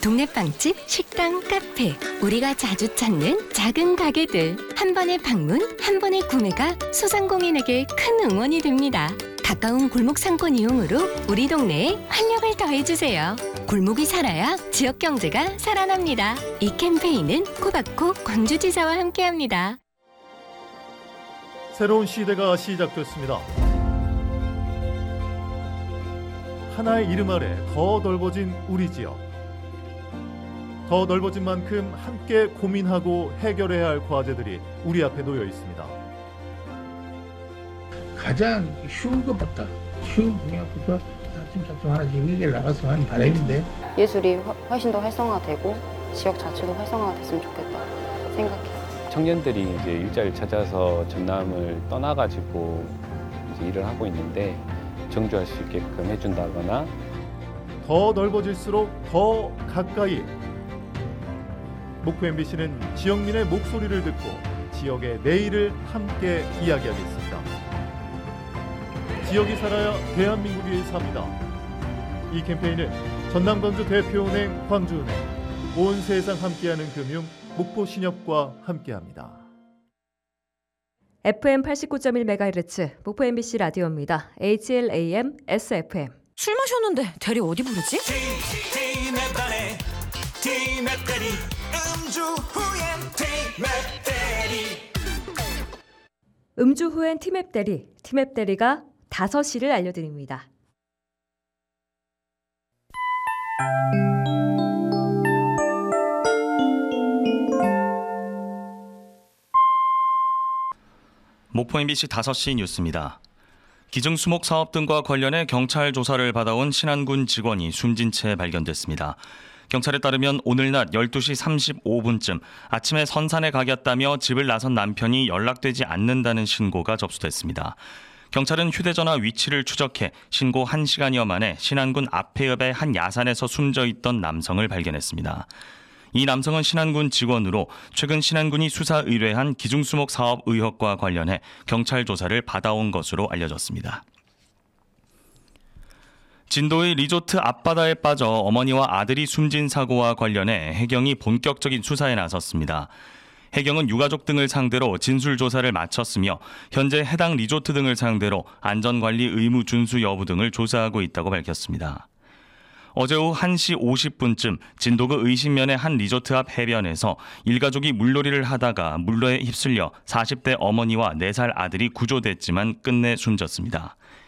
동네 빵집, 식당, 카페, 우리가 자주 찾는 작은 가게들. 한 번의 방문, 한 번의 구매가 소상공인에게 큰 응원이 됩니다. 가까운 골목 상권 이용으로 우리 동네에 활력을 더해주세요. 골목이 살아야 지역 경제가 살아납니다. 이 캠페인은 코바코 광주지사와 함께합니다. 새로운 시대가 시작됐습니다. 하나의 이름 아래 더 넓어진 우리 지역. 더 넓어진 만큼 함께 고민하고 해결해야 할 과제들이 우리 앞에 놓여 있습니다. 가장 쉬운 것부터, 쉬운 분야부터 차츰차츰 하나씩 해결 나갔으면 하는 바람인데, 예술이 훨씬 더 활성화되고 지역 자체도 활성화가 됐으면 좋겠다 생각해요. 청년들이 이제 일자리를 찾아서 전남을 떠나가지고 이제 일을 하고 있는데 정주할 수 있게끔 해준다거나, 더 넓어질수록 더 가까이. 목포 MBC는 지역민의 목소리를 듣고 지역의 내일을 함께 이야기하겠습니다. 지역이 살아야 대한민국이 삽니다. 이 캠페인은 전남 광주 대표은행 광주은행, 온 세상 함께하는 금융 목포신협과 함께합니다. FM 89.1MHz 목포 MBC 라디오입니다. HLAM SFM. 술 마셨는데 대리 어디 부르지? 음주 후엔 티맵 대리, 티맵 대리가 5시를 알려드립니다. 목포 MBC 5시 뉴스입니다. 기증수목 사업 등과 관련해 경찰 조사를 받아온 신안군 직원이 숨진 채 발견됐습니다. 경찰에 따르면 오늘 낮 12시 35분쯤 아침에 선산에 가겠다며 집을 나선 남편이 연락되지 않는다는 신고가 접수됐습니다. 경찰은 휴대전화 위치를 추적해 신고 1시간여 만에 신안군 앞해읍의 한 야산에서 숨져 있던 남성을 발견했습니다. 이 남성은 신안군 직원으로 최근 신안군이 수사 의뢰한 기증수목 사업 의혹과 관련해 경찰 조사를 받아온 것으로 알려졌습니다. 진도의 리조트 앞바다에 빠져 어머니와 아들이 숨진 사고와 관련해 해경이 본격적인 수사에 나섰습니다. 해경은 유가족 등을 상대로 진술조사를 마쳤으며 현재 해당 리조트 등을 상대로 안전관리 의무 준수 여부 등을 조사하고 있다고 밝혔습니다. 어제 오후 1시 50분쯤 진도구 의신면의 한 리조트 앞 해변에서 일가족이 물놀이를 하다가 물로에 휩쓸려 40대 어머니와 4살 아들이 구조됐지만 끝내 숨졌습니다.